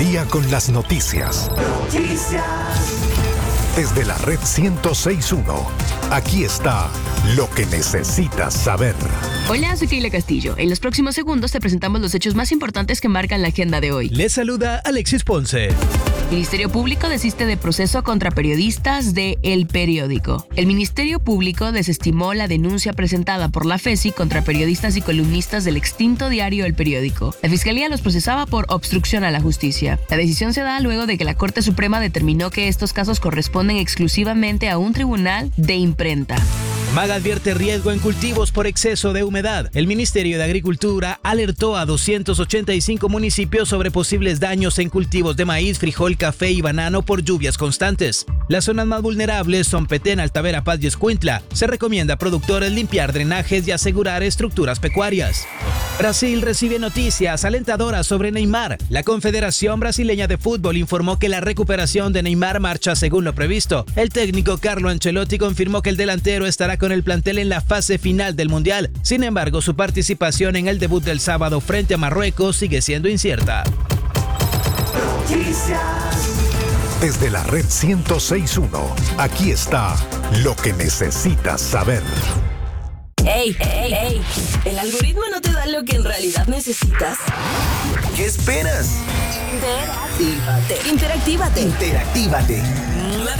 día con las noticias. Desde la red 106.1, aquí está lo que necesitas saber. Hola, soy Keila Castillo. En los próximos segundos te presentamos los hechos más importantes que marcan la agenda de hoy. Les saluda Alexis Ponce. Ministerio Público desiste de proceso contra periodistas de El Periódico. El Ministerio Público desestimó la denuncia presentada por la FESI contra periodistas y columnistas del extinto diario El Periódico. La Fiscalía los procesaba por obstrucción a la justicia. La decisión se da luego de que la Corte Suprema determinó que estos casos corresponden exclusivamente a un tribunal de imprenta. MAG advierte riesgo en cultivos por exceso de humedad. El Ministerio de Agricultura alertó a 285 municipios sobre posibles daños en cultivos de maíz, frijol, café y banano por lluvias constantes. Las zonas más vulnerables son Petén, Altavera, Paz y Escuintla. Se recomienda a productores limpiar drenajes y asegurar estructuras pecuarias. Brasil recibe noticias alentadoras sobre Neymar. La Confederación Brasileña de Fútbol informó que la recuperación de Neymar marcha según lo previsto. El técnico Carlo Ancelotti confirmó que el delantero estará con el plantel en la fase final del Mundial. Sin embargo, su participación en el debut del sábado frente a Marruecos sigue siendo incierta. Desde la red 106.1, aquí está lo que necesitas saber. ¡Ey! ¿El algoritmo no te da lo que en realidad necesitas? ¿Qué esperas? Interactívate. Interactívate.